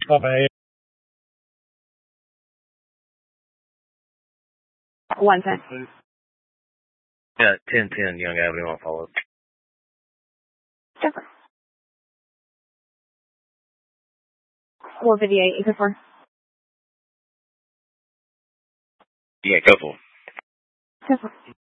Bye-bye. 110. Yeah, 1010 Young Avenue on follow-up. Jennifer. 458, Eco 4. Yeah, go for it. Jennifer.